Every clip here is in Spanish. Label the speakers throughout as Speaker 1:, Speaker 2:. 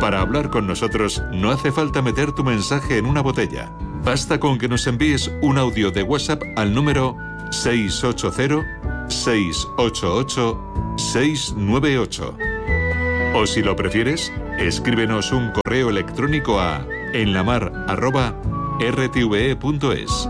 Speaker 1: Para hablar con nosotros no hace falta meter tu mensaje en una botella. Basta con que nos envíes un audio de WhatsApp al número 680-688-698. O si lo prefieres, escríbenos un correo electrónico a enlamar@rtve.es.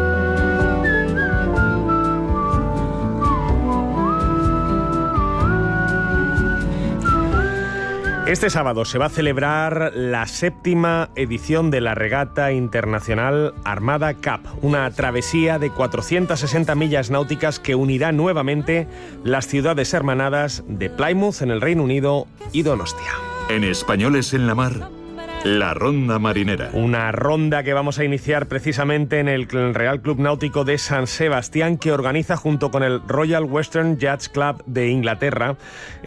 Speaker 2: Este sábado se va a celebrar la 7ª edición de la regata internacional Armada Cup, una travesía de 460 millas náuticas que unirá nuevamente las ciudades hermanadas de Plymouth en el Reino Unido y Donostia.
Speaker 1: En Españoles en la Mar, la Ronda Marinera.
Speaker 2: Una ronda que vamos a iniciar precisamente en el Real Club Náutico de San Sebastián, que organiza junto con el Royal Western Yachts Club de Inglaterra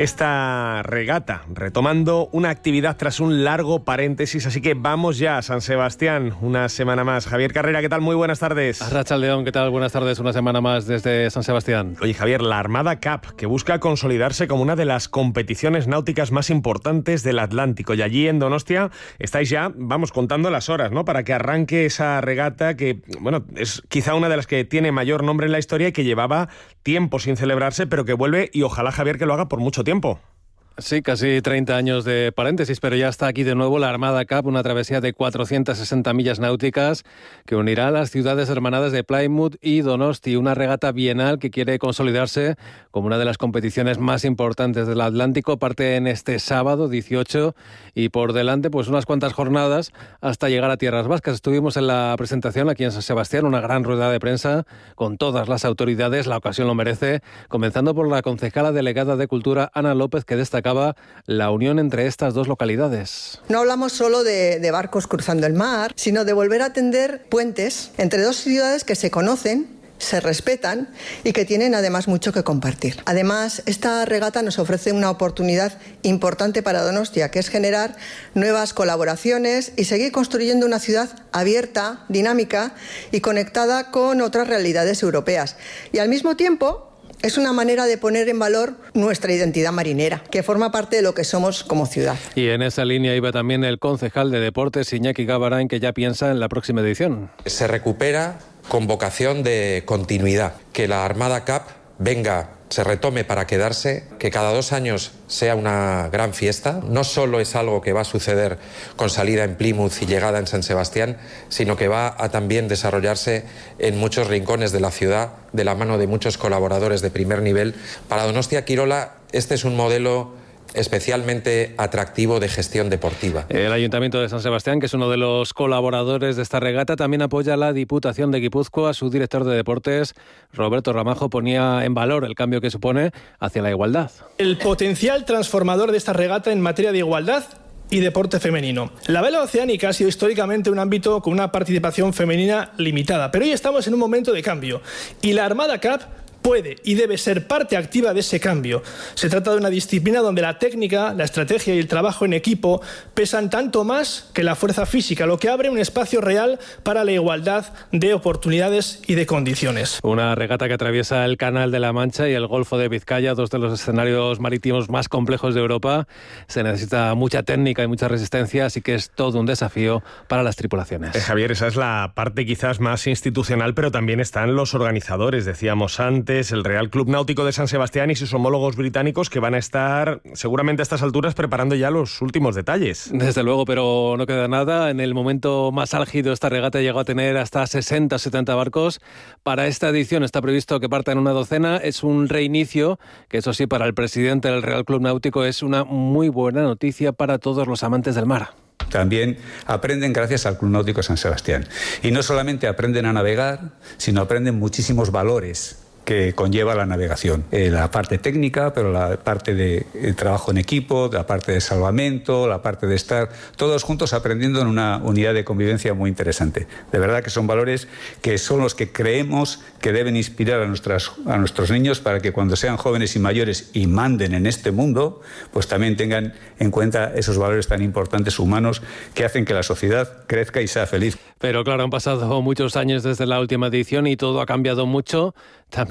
Speaker 2: esta regata, retomando una actividad tras un largo paréntesis. Así que vamos ya a San Sebastián una semana más. Javier Carrera, ¿qué tal? Muy buenas tardes.
Speaker 3: Arratsaldeon, ¿qué tal? Buenas tardes, una semana más desde San Sebastián.
Speaker 2: Oye, Javier, la Armada Cup, que busca consolidarse como una de las competiciones náuticas más importantes del Atlántico. Y allí en Donostia estáis ya, vamos, contando las horas, ¿no?, para que arranque esa regata que, bueno, es quizá una de las que tiene mayor nombre en la historia y que llevaba tiempo sin celebrarse, pero que vuelve, y ojalá, Javier, que lo haga por mucho tiempo.
Speaker 3: Sí, casi 30 años de paréntesis, pero ya está aquí de nuevo la Armada Cup, una travesía de 460 millas náuticas que unirá a las ciudades hermanadas de Plymouth y Donosti, una regata bienal que quiere consolidarse como una de las competiciones más importantes del Atlántico. Parte en este sábado 18 y por delante pues unas cuantas jornadas hasta llegar a tierras vascas. Estuvimos en la presentación aquí en San Sebastián, una gran rueda de prensa con todas las autoridades, la ocasión lo merece, comenzando por la concejala delegada de Cultura, Ana López, que destacaba la unión entre estas dos localidades.
Speaker 4: No hablamos solo de barcos cruzando el mar, sino de volver a tender puentes entre dos ciudades que se conocen, se respetan y que tienen además mucho que compartir. Además, esta regata nos ofrece una oportunidad importante para Donostia, que es generar nuevas colaboraciones y seguir construyendo una ciudad abierta, dinámica y conectada con otras realidades europeas. Y al mismo tiempo, es una manera de poner en valor nuestra identidad marinera, que forma parte de lo que somos como ciudad.
Speaker 3: Y en esa línea iba también el concejal de Deportes, Iñaki Gabarain, que ya piensa en la próxima edición.
Speaker 5: Se recupera con vocación de continuidad, que la Armada Cup venga, se retome para quedarse, que cada 2 años sea una gran fiesta. No solo es algo que va a suceder con salida en Plymouth y llegada en San Sebastián, sino que va a también desarrollarse en muchos rincones de la ciudad, de la mano de muchos colaboradores de primer nivel. Para Donostia-Quirola, este es un modelo especialmente atractivo de gestión deportiva.
Speaker 3: El Ayuntamiento de San Sebastián, que es uno de los colaboradores de esta regata, también apoya la Diputación de Guipúzcoa. Su director de deportes, Roberto Ramajo, ponía en valor el cambio que supone hacia la igualdad.
Speaker 6: El potencial transformador de esta regata en materia de igualdad y deporte femenino. La vela oceánica ha sido históricamente un ámbito con una participación femenina limitada, pero hoy estamos en un momento de cambio y la Armada Cup puede y debe ser parte activa de ese cambio. Se trata de una disciplina donde la técnica, la estrategia y el trabajo en equipo pesan tanto más que la fuerza física, lo que abre un espacio real para la igualdad de oportunidades y de condiciones.
Speaker 3: Una regata que atraviesa el Canal de la Mancha y el Golfo de Vizcaya, dos de los escenarios marítimos más complejos de Europa. Se necesita mucha técnica y mucha resistencia, así que es todo un desafío para las tripulaciones.
Speaker 2: Javier, esa es la parte quizás más institucional, pero también están los organizadores, decíamos antes, el Real Club Náutico de San Sebastián y sus homólogos británicos, que van a estar seguramente a estas alturas preparando ya los últimos detalles.
Speaker 3: Desde luego, pero no queda nada. En el momento más álgido esta regata llegó a tener hasta 60 o 70 barcos. Para esta edición está previsto que partan una docena. Es un reinicio que, eso sí, para el presidente del Real Club Náutico es una muy buena noticia para todos los amantes del mar.
Speaker 7: También aprenden gracias al Club Náutico San Sebastián. Y no solamente aprenden a navegar, sino aprenden muchísimos valores que conlleva la navegación. La parte técnica, pero la parte de trabajo en equipo, la parte de salvamento, la parte de estar todos juntos aprendiendo en una unidad de convivencia muy interesante. De verdad que son valores que son los que creemos que deben inspirar a nuestros niños para que cuando sean jóvenes y mayores y manden en este mundo, pues también tengan en cuenta esos valores tan importantes humanos que hacen que la sociedad crezca y sea feliz.
Speaker 3: Pero claro, han pasado muchos años desde la última edición y todo ha cambiado mucho. También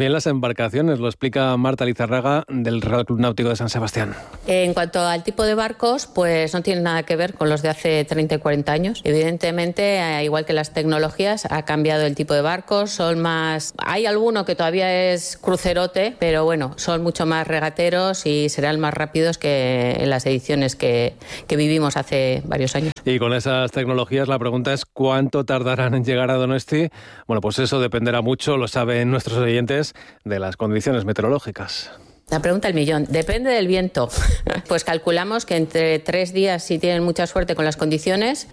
Speaker 3: también las embarcaciones, lo explica Marta Lizarraga del Real Club Náutico de San Sebastián.
Speaker 8: En cuanto al tipo de barcos, pues no tiene nada que ver con los de hace 30 y 40 años. Evidentemente, igual que las tecnologías, ha cambiado el tipo de barcos, son más... Hay alguno que todavía es crucerote, pero bueno, son mucho más regateros y serán más rápidos que en las ediciones que vivimos hace varios años.
Speaker 3: Y con esas tecnologías la pregunta es ¿cuánto tardarán en llegar a Donosti? Bueno, pues eso dependerá mucho, lo saben nuestros oyentes, de las condiciones meteorológicas.
Speaker 8: La pregunta del millón. Depende del viento. Pues calculamos que entre 3 días, si tienen mucha suerte con las condiciones,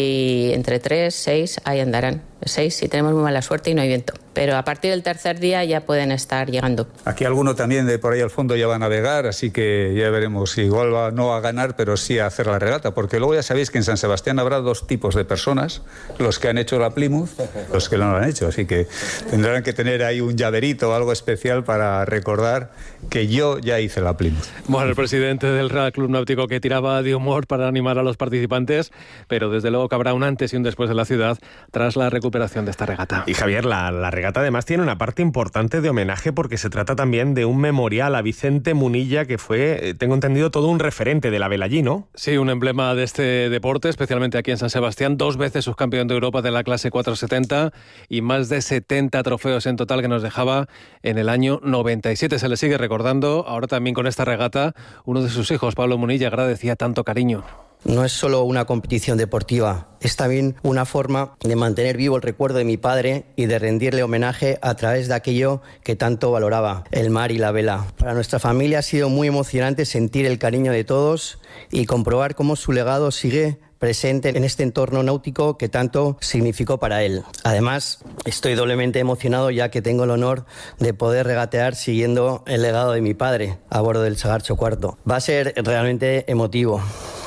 Speaker 8: y entre 3, 6, ahí andarán. 6 si tenemos muy mala suerte y no hay viento. Pero a partir del tercer día ya pueden estar llegando.
Speaker 7: Aquí alguno también de por ahí al fondo ya va a navegar, así que ya veremos si igual va no a ganar, pero sí a hacer la regata. Porque luego ya sabéis que en San Sebastián habrá 2 tipos de personas, los que han hecho la Plymouth, los que no lo han hecho. Así que tendrán que tener ahí un llaverito o algo especial para recordar que yo ya hice la Plymouth.
Speaker 3: Bueno, el presidente del Real Club Náutico que tiraba de humor para animar a los participantes, pero desde luego que habrá un antes y un después de la ciudad tras la recuperación de esta regata.
Speaker 2: Y Javier, la regata además tiene una parte importante de homenaje porque se trata también de un memorial a Vicente Munilla, que fue, tengo entendido, todo un referente de la vela allí, ¿no?
Speaker 3: Sí, un emblema de este deporte, especialmente aquí en San Sebastián, 2 veces subcampeón de Europa de la clase 470 y más de 70 trofeos en total que nos dejaba en el año 97. Se le sigue recordando, ahora también con esta regata, uno de sus hijos, Pablo Munilla, agradecía tanto cariño.
Speaker 9: No es solo una competición deportiva, es también una forma de mantener vivo el recuerdo de mi padre y de rendirle homenaje a través de aquello que tanto valoraba, el mar y la vela. Para nuestra familia ha sido muy emocionante sentir el cariño de todos y comprobar cómo su legado sigue presente en este entorno náutico que tanto significó para él. Además, estoy doblemente emocionado ya que tengo el honor de poder regatear siguiendo el legado de mi padre a bordo del Sagarcho IV. Va a ser realmente emotivo.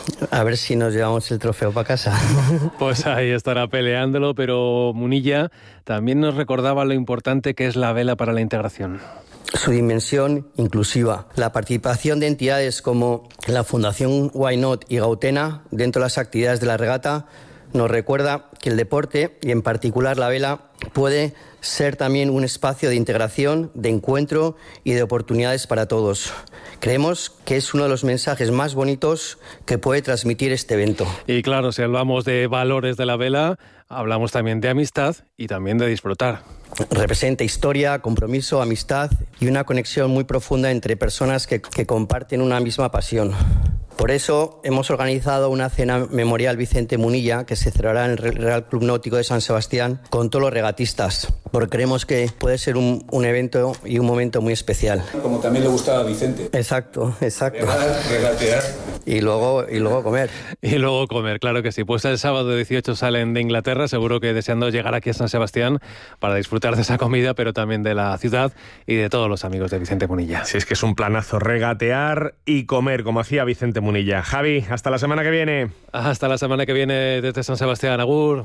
Speaker 9: A ver si nos llevamos el trofeo para casa.
Speaker 3: Pues ahí estará peleándolo, pero Munilla también nos recordaba lo importante que es la vela para la integración.
Speaker 9: Su dimensión inclusiva. La participación de entidades como la Fundación Why Not y Gautena dentro de las actividades de la regata nos recuerda que el deporte, y en particular la vela, puede ser también un espacio de integración, de encuentro y de oportunidades para todos. Creemos que es uno de los mensajes más bonitos que puede transmitir este evento.
Speaker 3: Y claro, si hablamos de valores de la vela, hablamos también de amistad y también de disfrutar.
Speaker 9: Representa historia, compromiso, amistad y una conexión muy profunda entre personas que comparten una misma pasión. Por eso hemos organizado una cena memorial Vicente Munilla que se celebrará en el Real Club Náutico de San Sebastián con todos los regatistas, porque creemos que puede ser un evento y un momento muy especial.
Speaker 7: Como también le gustaba a Vicente.
Speaker 9: Exacto.
Speaker 7: Regatear.
Speaker 9: Y luego comer.
Speaker 3: Y luego comer, claro que sí. Pues el sábado 18 salen de Inglaterra, seguro que deseando llegar aquí a San Sebastián para disfrutar de esa comida, pero también de la ciudad y de todos los amigos de Vicente Munilla.
Speaker 2: Sí, es que es un planazo regatear y comer, como hacía Vicente Munilla. Javi, hasta la semana que viene.
Speaker 3: Hasta la semana que viene desde San Sebastián, agur.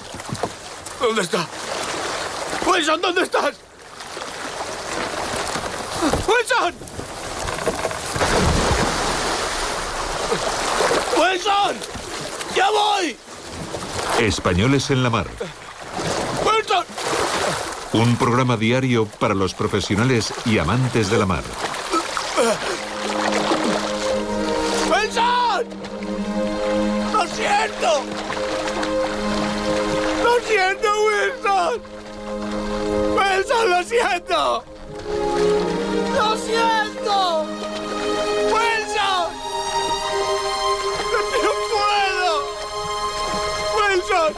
Speaker 10: ¿Dónde está? ¡Wilson, ¿dónde estás? ¡Wilson! ¡Wilson! ¡Ya voy!
Speaker 1: Españoles en la mar.
Speaker 10: ¡Wilson!
Speaker 1: Un programa diario para los profesionales y amantes de la mar.
Speaker 10: ¡Wilson! ¡Lo siento! ¡Lo siento, Wilson! ¡Wilson, lo siento! ¡Lo siento! ¡Wilson! ¡No puedo! ¡Wilson!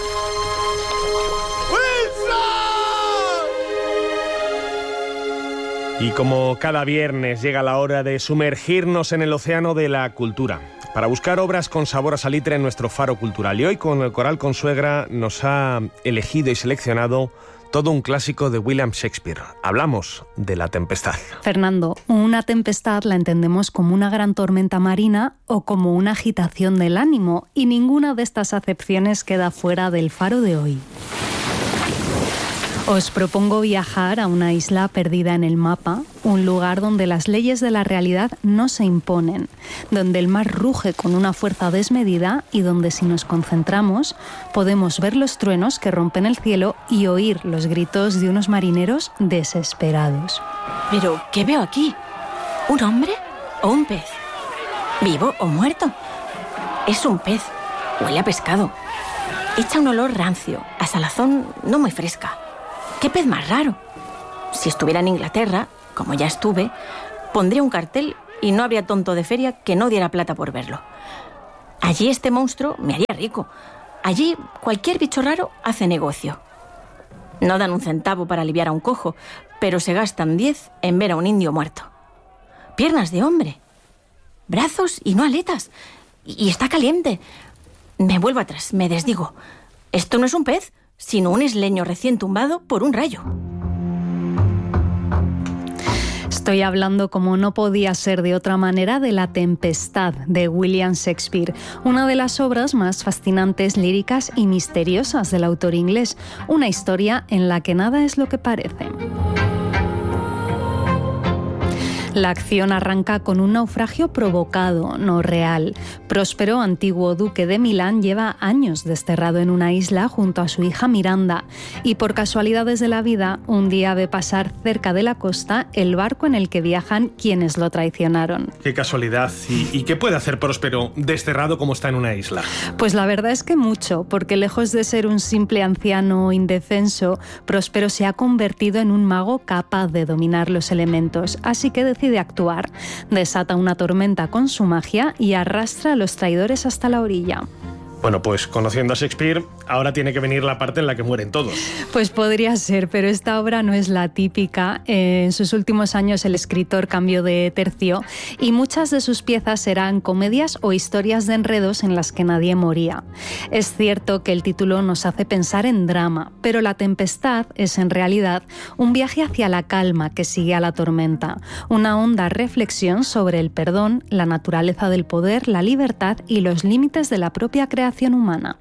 Speaker 10: ¡Wilson!
Speaker 2: Y como cada viernes llega la hora de sumergirnos en el océano de la cultura, para buscar obras con sabor a salitre en nuestro faro cultural. Y hoy con el Coral Consuegra nos ha elegido y seleccionado todo un clásico de William Shakespeare. Hablamos de La Tempestad.
Speaker 11: Fernando, una tempestad la entendemos como una gran tormenta marina o como una agitación del ánimo, y ninguna de estas acepciones queda fuera del faro de hoy. Os propongo viajar a una isla perdida en el mapa, un lugar donde las leyes de la realidad no se imponen, donde el mar ruge con una fuerza desmedida y donde si nos concentramos podemos ver los truenos que rompen el cielo y oír los gritos de unos marineros desesperados.
Speaker 12: ¿Pero qué veo aquí? ¿Un hombre o un pez? ¿Vivo o muerto? Es un pez. Huele a pescado. Echa un olor rancio, a salazón no muy fresca. ¡Qué pez más raro! Si estuviera en Inglaterra, como ya estuve, pondría un cartel y no habría tonto de feria que no diera plata por verlo. Allí este monstruo me haría rico. Allí cualquier bicho raro hace negocio. No dan un centavo para aliviar a un cojo, pero se gastan 10 en ver a un indio muerto. Piernas de hombre, brazos y no aletas. Y está caliente. Me vuelvo atrás, me desdigo. Esto no es un pez, sino un isleño recién tumbado por un rayo.
Speaker 11: Estoy hablando, como no podía ser de otra manera, de La Tempestad, de William Shakespeare, una de las obras más fascinantes, líricas y misteriosas del autor inglés, una historia en la que nada es lo que parece. La acción arranca con un naufragio provocado, no real. Próspero, antiguo duque de Milán, lleva años desterrado en una isla junto a su hija Miranda y por casualidades de la vida, un día ve pasar cerca de la costa el barco en el que viajan quienes lo traicionaron.
Speaker 2: Qué casualidad. ¿Y qué puede hacer Próspero desterrado como está en una isla?
Speaker 11: Pues la verdad es que mucho, porque lejos de ser un simple anciano indefenso, Próspero se ha convertido en un mago capaz de dominar los elementos, así que decide actuar, desata una tormenta con su magia y arrastra a los traidores hasta la orilla.
Speaker 2: Bueno, pues conociendo a Shakespeare, ahora tiene que venir la parte en la que mueren todos.
Speaker 11: Pues podría ser, pero esta obra no es la típica. En sus últimos años el escritor cambió de tercio y muchas de sus piezas eran comedias o historias de enredos en las que nadie moría. Es cierto que el título nos hace pensar en drama, pero La Tempestad es en realidad un viaje hacia la calma que sigue a la tormenta, una honda reflexión sobre el perdón, la naturaleza del poder, la libertad y los límites de la propia creación humana.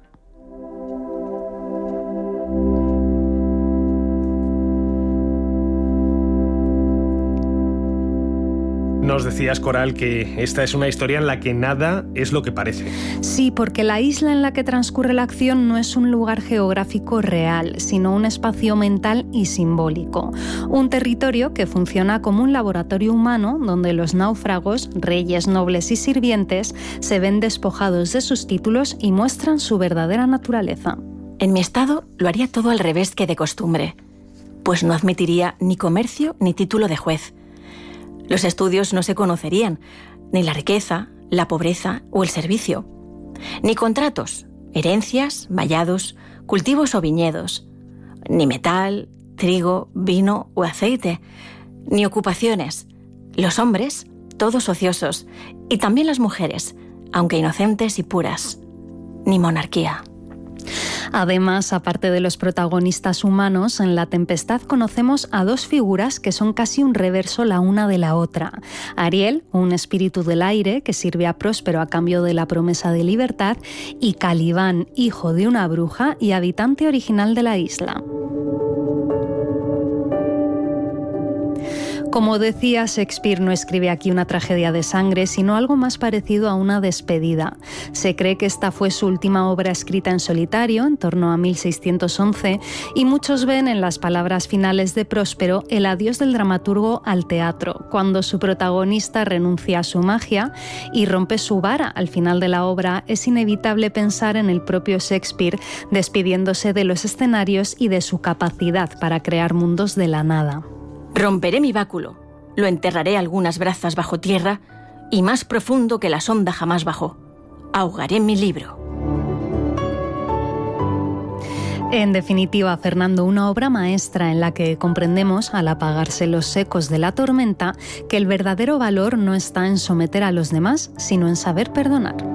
Speaker 2: Nos decías, Coral, que esta es una historia en la que nada es lo que parece.
Speaker 11: Sí, porque la isla en la que transcurre la acción no es un lugar geográfico real, sino un espacio mental y simbólico. Un territorio que funciona como un laboratorio humano donde los náufragos, reyes, nobles y sirvientes, se ven despojados de sus títulos y muestran su verdadera naturaleza.
Speaker 12: En mi estado lo haría todo al revés que de costumbre, pues no admitiría ni comercio ni título de juez. Los estudios no se conocerían, ni la riqueza, la pobreza o el servicio. Ni contratos, herencias, vallados, cultivos o viñedos. Ni metal, trigo, vino o aceite. Ni ocupaciones. Los hombres, todos ociosos. Y también las mujeres, aunque inocentes y puras. Ni monarquía.
Speaker 11: Además, aparte de los protagonistas humanos, en La Tempestad conocemos a dos figuras que son casi un reverso la una de la otra. Ariel, un espíritu del aire que sirve a Próspero a cambio de la promesa de libertad, y Calibán, hijo de una bruja y habitante original de la isla. Como decía, Shakespeare no escribe aquí una tragedia de sangre, sino algo más parecido a una despedida. Se cree que esta fue su última obra escrita en solitario, en torno a 1611, y muchos ven en las palabras finales de Próspero el adiós del dramaturgo al teatro, cuando su protagonista renuncia a su magia y rompe su vara. Al final de la obra es inevitable pensar en el propio Shakespeare despidiéndose de los escenarios y de su capacidad para crear mundos de la nada.
Speaker 12: Romperé mi báculo, lo enterraré algunas brazas bajo tierra y más profundo que la sonda jamás bajó. Ahogaré mi libro.
Speaker 11: En definitiva, Fernando, una obra maestra en la que comprendemos, al apagarse los ecos de la tormenta, que el verdadero valor no está en someter a los demás, sino en saber perdonar.